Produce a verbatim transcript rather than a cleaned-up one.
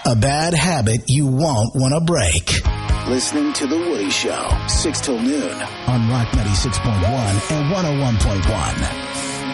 A bad habit you won't want to break. Listening to The Woody Show, six till noon on Rock ninety-six point one and one oh one point one.